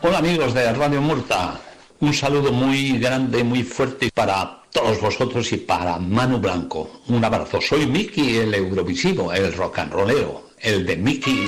Hola amigos de Radio Murta, un saludo muy grande, muy fuerte para todos vosotros y para Manu Blanco. Un abrazo, soy Miki el Eurovisivo, el rock and rollero, el de Miki